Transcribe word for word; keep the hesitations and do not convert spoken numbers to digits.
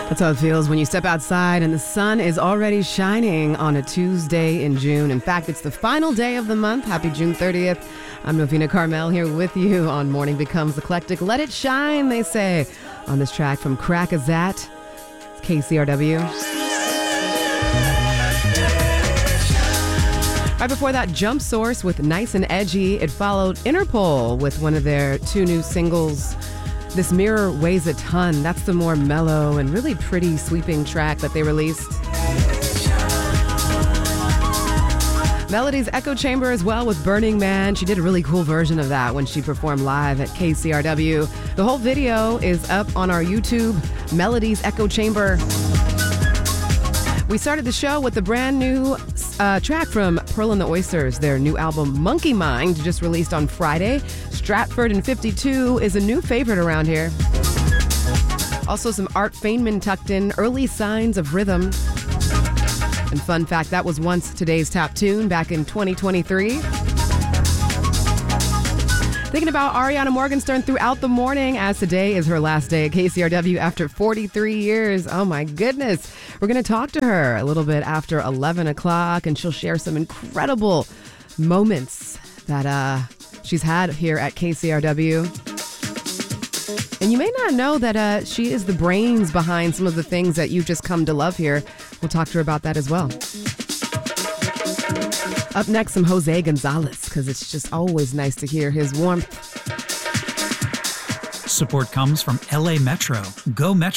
That's how it feels when you step outside and the sun is already shining on a Tuesday in June. In fact, it's the final day of the month. Happy June thirtieth. I'm Novena Carmel here with you on Morning Becomes Eclectic. Let it shine, they say, on this track from Crackazat. It's K C R W. Right before that, Jump Source with Nice and Edgy. It followed Interpol with one of their two new singles, This Mirror Weighs a Ton. That's the more mellow and really pretty sweeping track that they released. Melody's Echo Chamber as well with Burning Man. She did a really cool version of that when she performed live at K C R W. The whole video is up on our YouTube, Melody's Echo Chamber. We started the show with the brand new uh, track from Pearl and the Oysters. Their new album, Monkey Mind, just released on Friday. Stratford and fifty-two is a new favorite around here. Also some Art Feynman tucked in, Early Signs of Rhythm. And fun fact, that was once today's top tune back in twenty twenty-three. Thinking about Ariana Morgenstern throughout the morning, as today is her last day at K C R W after forty-three years. Oh my goodness. We're going to talk to her a little bit after eleven o'clock, and she'll share some incredible moments that uh, she's had here at K C R W. And you may not know that uh, she is the brains behind some of the things that you've just come to love here. We'll talk to her about that as well. Up next, some Jose Gonzalez, because it's just always nice to hear his warmth. Support comes from L A Metro. Go Metro.